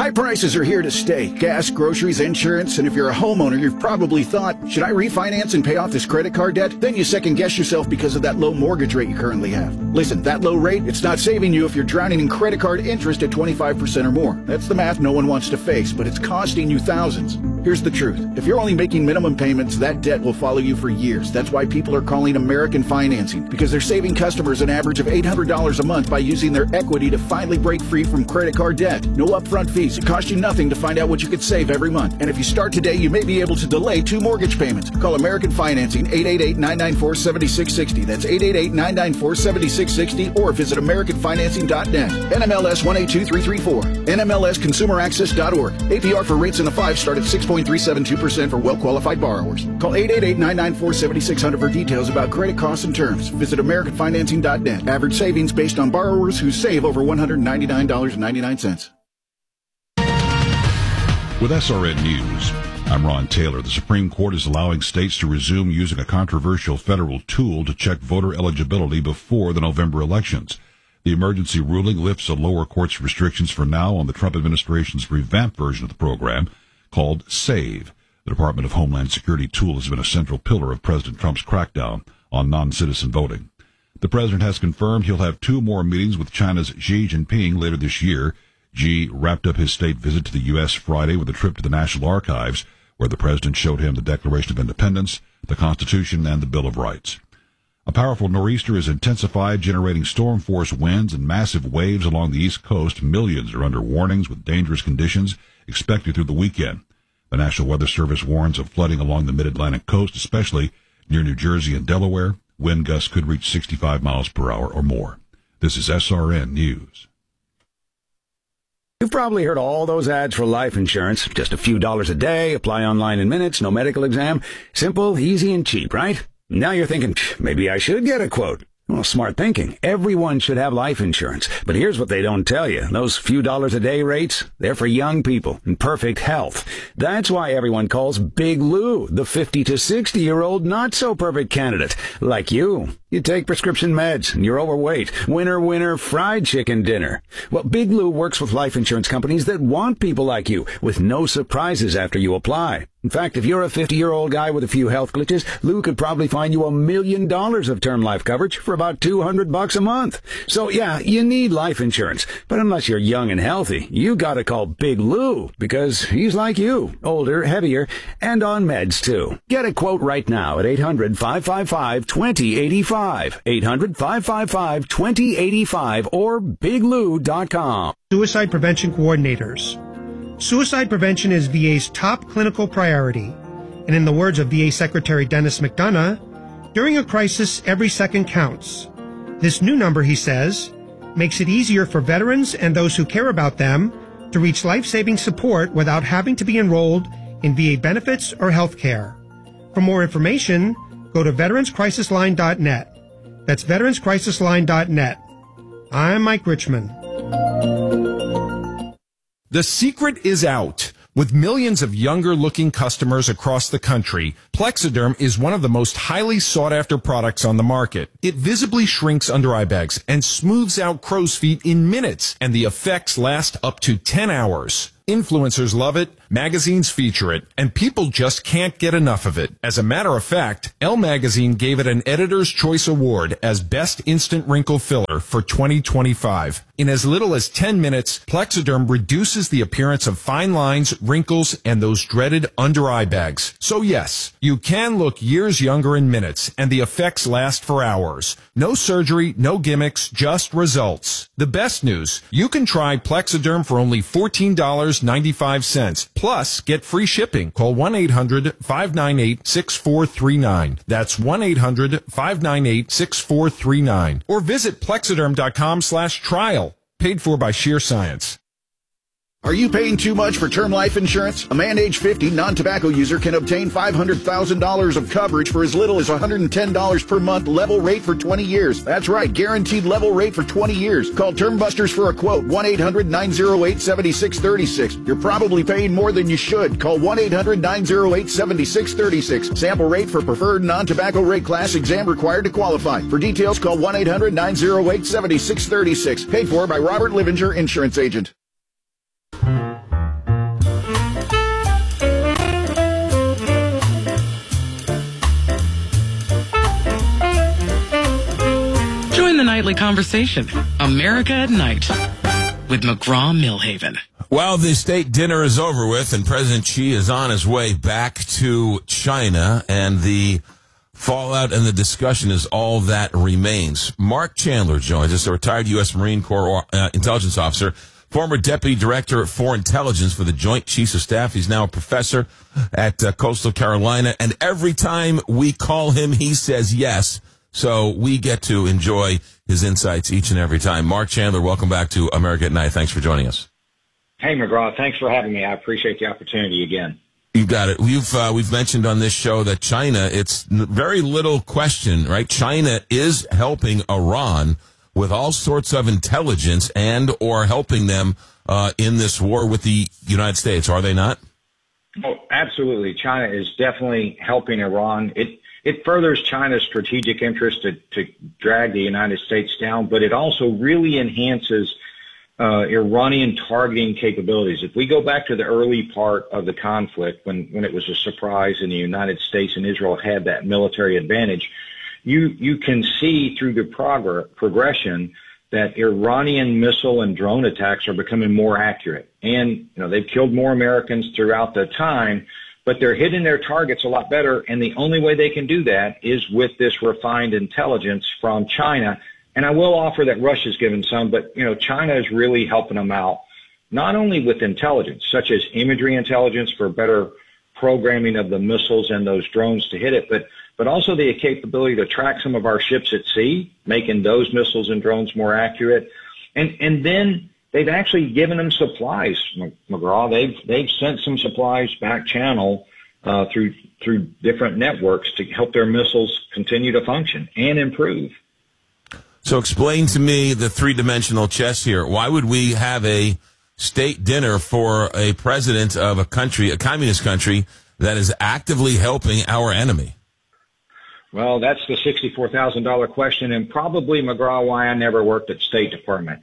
High prices are here to stay. Gas, groceries, insurance, and if you're a homeowner, you've probably thought, should I refinance and pay off this credit card debt? Then you second guess yourself because of that low mortgage rate you currently have. Listen, that low rate, it's not saving you if you're drowning in credit card interest at 25% or more. That's the math no one wants to face, but it's costing you thousands. Here's the truth. If you're only making minimum payments, that debt will follow you for years. That's why people are calling American Financing, because they're saving customers an average of $800 a month by using their equity to finally break free from credit card debt. No upfront fees. It costs you nothing to find out what you could save every month. And if you start today, you may be able to delay 2 mortgage payments. Call American Financing, 888-994-7660. That's 888-994-7660, or visit AmericanFinancing.net. NMLS 182334. NMLSConsumerAccess.org. APR for rates in the 5 start at 6.372% for well-qualified borrowers. Call 888-994-7600 for details about credit costs and terms. Visit AmericanFinancing.net. Average savings based on borrowers who save over $199.99. With SRN News, I'm Ron Taylor. The Supreme Court is allowing states to resume using a controversial federal tool to check voter eligibility before the November elections. The emergency ruling lifts a lower court's restrictions for now on the Trump administration's revamped version of the program called SAVE. The Department of Homeland Security tool has been a central pillar of President Trump's crackdown on non-citizen voting. The president has confirmed he'll have 2 more meetings with China's Xi Jinping later this year. Xi wrapped up his state visit to the U.S. Friday with a trip to the National Archives, where the president showed him the Declaration of Independence, the Constitution, and the Bill of Rights. A powerful nor'easter is intensified, generating storm force winds and massive waves along the East Coast. Millions are under warnings with dangerous conditions expected through the weekend. The National Weather Service warns of flooding along the mid-Atlantic coast, especially near New Jersey and Delaware. Wind gusts could reach 65 miles per hour or more. This is SRN News. You've probably heard all those ads for life insurance. Just a few dollars a day, apply online in minutes, no medical exam. Simple, easy, and cheap, right? Now you're thinking, maybe I should get a quote. Well, smart thinking. Everyone should have life insurance. But here's what they don't tell you. Those few dollars a day rates, they're for young people in perfect health. That's why everyone calls Big Lou the 50 to 60-year-old not-so-perfect candidate. Like you. You take prescription meds, and you're overweight. Winner, winner, fried chicken dinner. Well, Big Lou works with life insurance companies that want people like you, with no surprises after you apply. In fact, if you're a 50-year-old guy with a few health glitches, Lou could probably find you $1 million of term life coverage for about $200 a month. So yeah, you need life insurance. But unless you're young and healthy, you gotta call Big Lou, because he's like you, older, heavier, and on meds too. Get a quote right now at 800-555-2085. 800-555-2085 or biglou.com. Suicide prevention coordinators. Suicide prevention is VA's top clinical priority. And in the words of VA Secretary Dennis McDonough, during a crisis, every second counts. This new number, he says, makes it easier for veterans and those who care about them to reach life-saving support without having to be enrolled in VA benefits or health care. For more information, go to veteranscrisisline.net. That's veteranscrisisline.net. I'm Mike Richmond. The secret is out. With millions of younger-looking customers across the country, Plexiderm is one of the most highly sought-after products on the market. It visibly shrinks under eye bags and smooths out crow's feet in minutes, and the effects last up to 10 hours. Influencers love it, magazines feature it, and people just can't get enough of it. As a matter of fact, Elle Magazine gave it an Editor's Choice Award as Best Instant Wrinkle Filler for 2025. In as little as 10 minutes, Plexiderm reduces the appearance of fine lines, wrinkles, and those dreaded under-eye bags. So yes, you can look years younger in minutes, and the effects last for hours. No surgery, no gimmicks, just results. The best news, you can try Plexiderm for only $14.95. Plus, get free shipping. Call 1-800-598-6439. That's 1-800-598-6439. Or visit Plexiderm.com/trial. Paid for by Sheer Science. Are you paying too much for term life insurance? A man age 50 non-tobacco user can obtain $500,000 of coverage for as little as $110 per month, level rate for 20 years. That's right, guaranteed level rate for 20 years. Call Term Busters for a quote, 1-800-908-7636. You're probably paying more than you should. Call 1-800-908-7636. Sample rate for preferred non-tobacco rate class, exam required to qualify. For details, call 1-800-908-7636. Paid for by Robert Livinger, Insurance Agent. nightly conversation. America at Night with McGraw-Milhaven. Well, the state dinner is over with, and President Xi is on his way back to China, and the fallout and the discussion is all that remains. Mark Chandler joins us, a retired U.S. Marine Corps intelligence officer, former Deputy Director for Intelligence for the Joint Chiefs of Staff. He's now a professor at Coastal Carolina, and every time we call him, he says yes. So we get to enjoy his insights each and every time. Mark Chandler, welcome back to America at Night. Thanks for joining us. Hey, McGraw, thanks for having me. I appreciate the opportunity again. You got it. We've mentioned on this show that China, it's very little question, right? China is helping Iran with all sorts of intelligence and or helping them in this war with the United States, are they not? Oh, absolutely. China is definitely helping Iran. It furthers China's strategic interest to drag the United States down, but it also really enhances Iranian targeting capabilities. If we go back to the early part of the conflict, when it was a surprise and the United States and Israel had that military advantage, you can see through the progression that Iranian missile and drone attacks are becoming more accurate. And, they've killed more Americans throughout the time, but they're hitting their targets a lot better. And the only way they can do that is with this refined intelligence from China. And I will offer that Russia's given some, but, China is really helping them out, not only with intelligence, such as imagery intelligence for better programming of the missiles and those drones to hit it, but also the capability to track some of our ships at sea, making those missiles and drones more accurate. And then they've actually given them supplies, McGraw. They've sent some supplies back channel through different networks to help their missiles continue to function and improve. So explain to me the three-dimensional chess here. Why would we have a state dinner for a president of a country, a communist country, that is actively helping our enemy? Well, that's the $64,000 question, and probably, McGraw, why I never worked at State Department.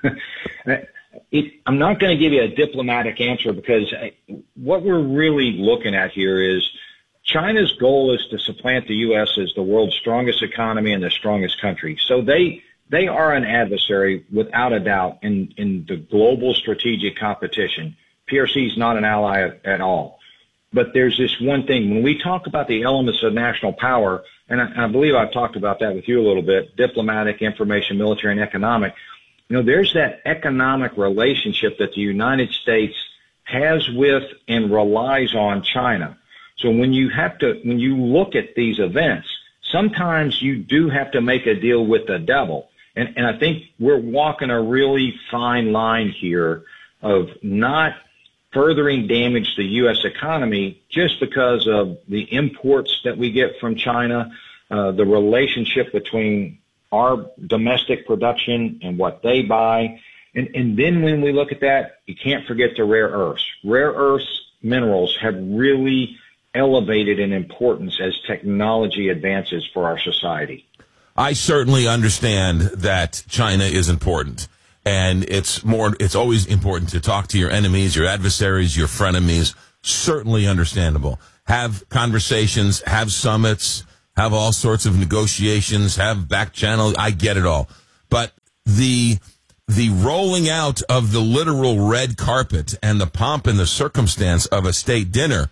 I'm not going to give you a diplomatic answer because what we're really looking at here is China's goal is to supplant the U.S. as the world's strongest economy and the strongest country. So they are an adversary without a doubt in the global strategic competition. PRC is not an ally at all. But there's this one thing. When we talk about the elements of national power, and I believe I've talked about that with you a little bit, diplomatic, information, military, and economic, there's that economic relationship that the United States has with and relies on China. So when you look at these events, sometimes you do have to make a deal with the devil. And I think we're walking a really fine line here of not furthering damage to the U.S. economy just because of the imports that we get from China, the relationship between our domestic production and what they buy. And then when we look at that, you can't forget the rare earths. Rare earths minerals have really elevated in importance as technology advances for our society. I certainly understand that China is important, and it's always important to talk to your enemies, your adversaries, your frenemies. Certainly understandable. Have conversations, have summits, have all sorts of negotiations, have back channel. I get it all. But the rolling out of the literal red carpet and the pomp and the circumstance of a state dinner,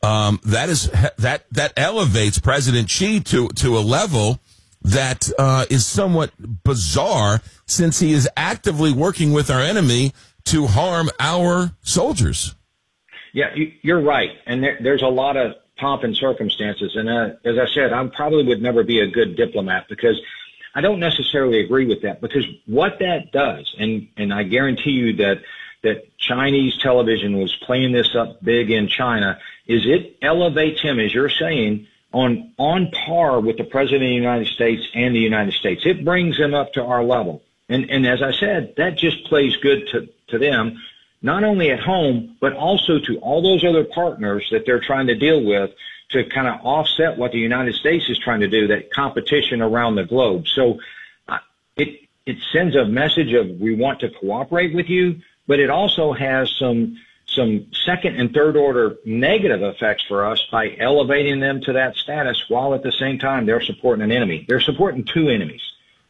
that elevates President Xi to a level that is somewhat bizarre, since he is actively working with our enemy to harm our soldiers. Yeah, you're right. And there's a lot of pomp and circumstances. And as I said, I probably would never be a good diplomat because I don't necessarily agree with that. Because what that does, and I guarantee you that Chinese television was playing this up big in China, is it elevates him, as you're saying, on par with the President of the United States and the United States. It brings them up to our level. And as I said, that just plays good to them, not only at home, but also to all those other partners that they're trying to deal with to kind of offset what the United States is trying to do, that competition around the globe. So it sends a message of we want to cooperate with you, but it also has some second and third order negative effects for us by elevating them to that status while at the same time they're supporting an enemy. They're supporting two enemies.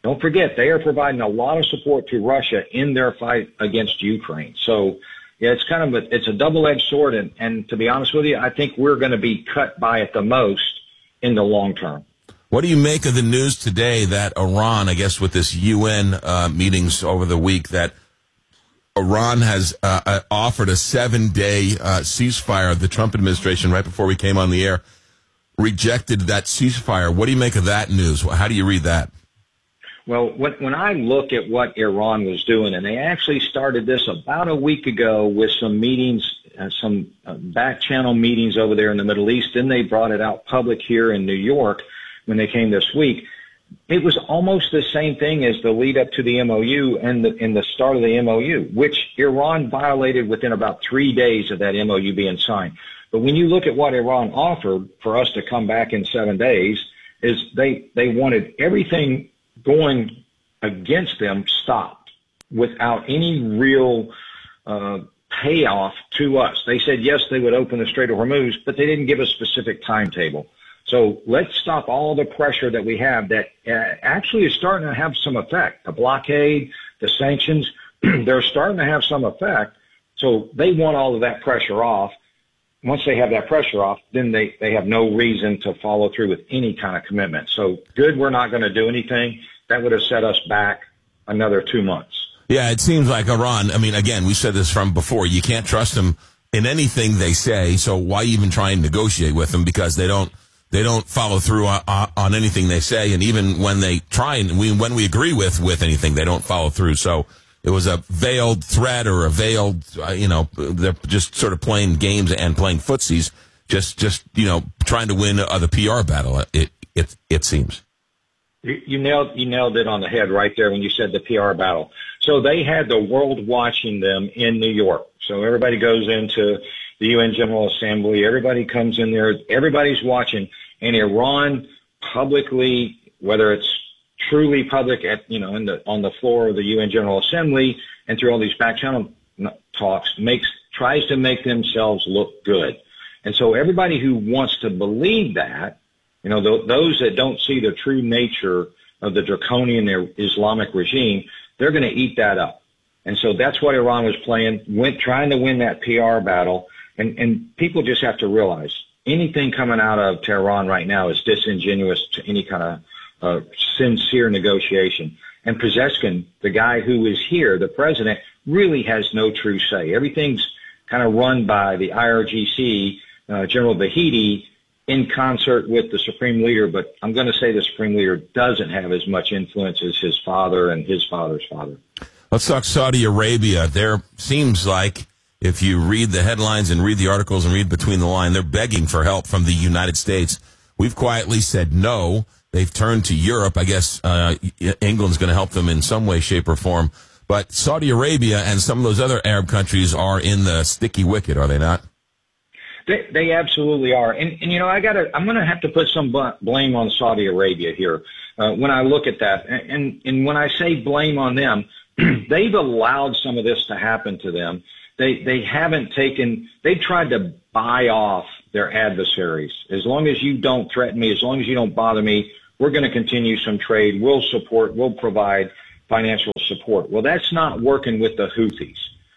don't forget, they are providing a lot of support to Russia in their fight against Ukraine. So, yeah, it's kind of it's a double-edged sword, and to be honest with you, I think we're going to be cut by it the most in the long term. What do you make of the news today that Iran, I guess with this UN meetings over the week, that Iran has offered a 7-day ceasefire? The Trump administration, right before we came on the air, rejected that ceasefire. What do you make of that news? How do you read that? Well, when I look at what Iran was doing, and they actually started this about a week ago with some meetings, some back channel meetings over there in the Middle East, then they brought it out public here in New York when they came this week. It was almost the same thing as the lead up to the MOU and the start of the MOU, which Iran violated within about 3 days of that MOU being signed. But when you look at what Iran offered for us to come back in 7 days, is they wanted everything going against them stopped without any real payoff to us. They said, yes, they would open the Strait of Hormuz, but they didn't give a specific timetable. So let's stop all the pressure that we have that actually is starting to have some effect. The blockade, the sanctions, they're starting to have some effect. So they want all of that pressure off. Once they have that pressure off, then they have no reason to follow through with any kind of commitment. So good, we're not going to do anything. That would have set us back another 2 months. Yeah, it seems like Iran, I mean, again, we said this from before, you can't trust them in anything they say, so why even try and negotiate with them? Because they don't follow through on anything they say, and even when they try and when we agree with anything, they don't follow through. So it was a veiled threat or a veiled, they're just sort of playing games and playing footsies, just trying to win the PR battle. It seems. You nailed it on the head right there when you said the PR battle. So they had the world watching them in New York. So everybody goes into the UN General Assembly. Everybody comes in there. Everybody's watching. And Iran publicly, whether it's truly public on the floor of the UN General Assembly and through all these back channel talks, tries to make themselves look good. And so everybody who wants to believe that, those that don't see the true nature of the draconian Islamic regime, they're going to eat that up. And so that's what Iran was playing, trying to win that PR battle. And people just have to realize anything coming out of Tehran right now is disingenuous to any kind of sincere negotiation. And Pezeshkian, the guy who is here, the president, really has no true say. Everything's kind of run by the IRGC, General Vahidi, in concert with the Supreme Leader, but I'm going to say the Supreme Leader doesn't have as much influence as his father and his father's father. Let's talk Saudi Arabia. There seems like, if you read the headlines and read the articles and read between the line, they're begging for help from the United States. We've quietly said no. They've turned to Europe. I guess England's going to help them in some way, shape, or form. But Saudi Arabia and some of those other Arab countries are in the sticky wicket, are they not? They absolutely are. And I'm going to have to put some blame on Saudi Arabia here when I look at that. And when I say blame on them, they've allowed some of this to happen to them. They tried to buy off their adversaries. As long as you don't threaten me, as long as you don't bother me, we're going to continue some trade. We'll provide financial support. Well, that's not working with the Houthis.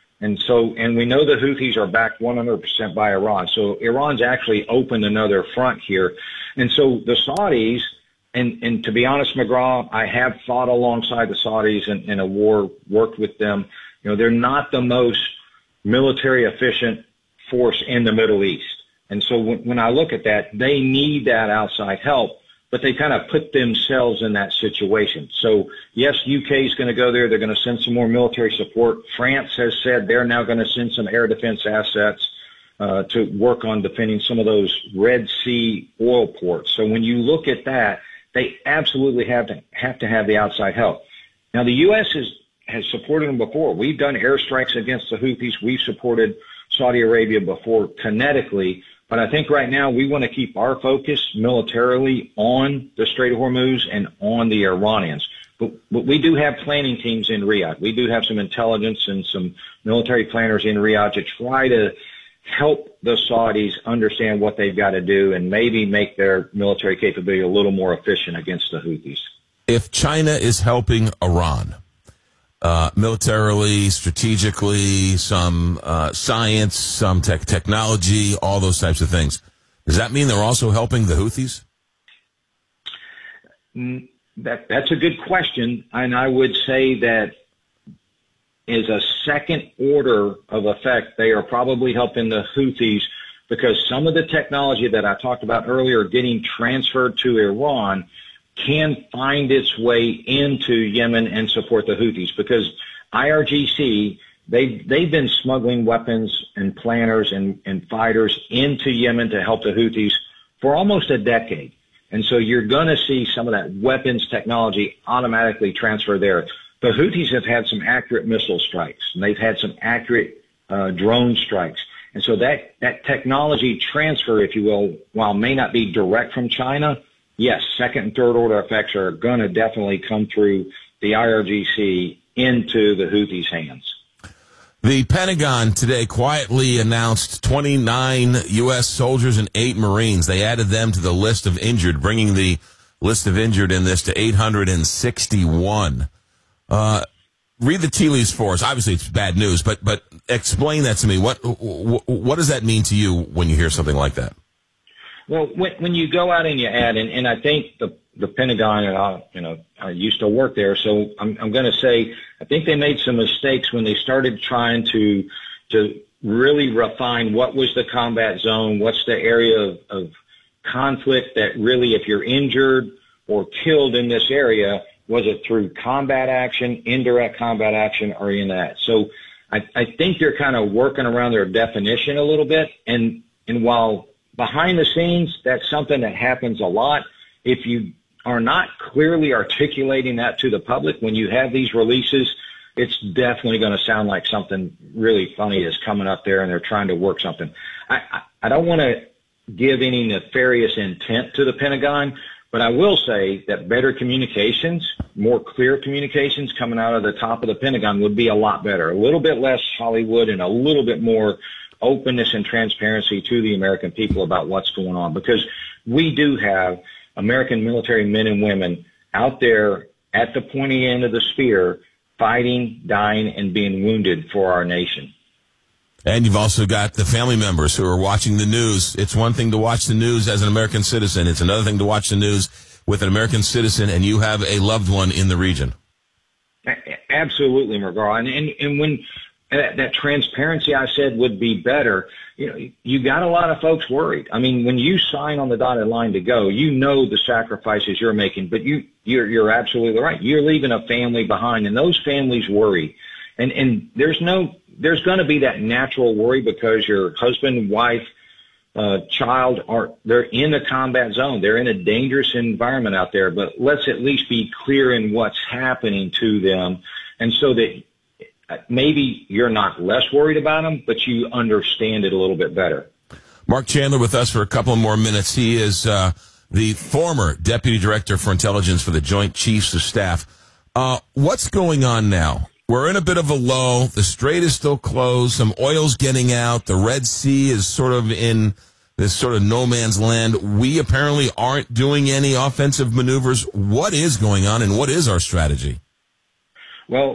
And we know the Houthis are backed 100% by Iran. So Iran's actually opened another front here. And so the Saudis, and to be honest, McGraw, I have fought alongside the Saudis in a war, worked with them. They're not the most military efficient force in the Middle East. And so when I look at that, they need that outside help, but they kind of put themselves in that situation. So yes, UK is going to go there. They're going to send some more military support. France has said they're now going to send some air defense assets to work on defending some of those Red Sea oil ports. So when you look at that, they absolutely have to have the outside help. Now the U.S. has supported them before. We've done airstrikes against the Houthis. We've supported Saudi Arabia before kinetically. But I think right now we want to keep our focus militarily on the Strait of Hormuz and on the Iranians. But we do have planning teams in Riyadh. We do have some intelligence and some military planners in Riyadh to try to help the Saudis understand what they've got to do and maybe make their military capability a little more efficient against the Houthis. If China is helping Iran, militarily, strategically, some science, some technology, all those types of things, does that mean they're also helping the Houthis? That's a good question, and I would say that is a second order of effect. They are probably helping the Houthis because some of the technology that I talked about earlier getting transferred to Iran can find its way into Yemen and support the Houthis because IRGC, they've been smuggling weapons and planners and fighters into Yemen to help the Houthis for almost a decade. And so you're going to see some of that weapons technology automatically transfer there. The Houthis have had some accurate missile strikes, and they've had some accurate drone strikes. And so that technology transfer, if you will, while may not be direct from China, yes, second and third order effects are going to definitely come through the IRGC into the Houthis' hands. The Pentagon today quietly announced 29 U.S. soldiers and 8 Marines. They added them to the list of injured, bringing the list of injured in this to 861. Read the tea leaves for us. Obviously, it's bad news, but explain that to me. What does that mean to you when you hear something like that? Well, when you go out and you add, and I think the Pentagon, and I used to work there, so I'm going to say I think they made some mistakes when they started trying to really refine what was the combat zone, what's the area of conflict that really, if you're injured or killed in this area, was it through combat action, indirect combat action, or in that? So I think they're kind of working around their definition a little bit, and while behind the scenes, that's something that happens a lot. If you are not clearly articulating that to the public when you have these releases, it's definitely going to sound like something really funny is coming up there and they're trying to work something. I don't want to give any nefarious intent to the Pentagon, but I will say that better communications, more clear communications coming out of the top of the Pentagon would be a lot better. A little bit less Hollywood and a little bit more openness and transparency to the American people about what's going on, because we do have American military men and women out there at the pointy end of the spear fighting, dying, and being wounded for our nation. And you've also got the family members who are watching the news. It's one thing to watch the news as an American citizen. It's another thing to watch the news with an American citizen and you have a loved one in the region. Absolutely, McGraw. And when that transparency I said would be better, you got a lot of folks worried. I mean, when you sign on the dotted line to go, you know the sacrifices you're making, but you're absolutely right. You're leaving a family behind, and those families worry. And there's going to be that natural worry because your husband, wife, child they're in a combat zone. They're in a dangerous environment out there, but let's at least be clear in what's happening to them. And so that maybe you're not less worried about them, but you understand it a little bit better. Mark Chandler with us for a couple more minutes. He is the former Deputy Director for Intelligence for the Joint Chiefs of Staff. What's going on now? We're in a bit of a lull. The Strait is still closed. Some oil's getting out. The Red Sea is sort of in this sort of no man's land. We apparently aren't doing any offensive maneuvers. What is going on, and what is our strategy? Well,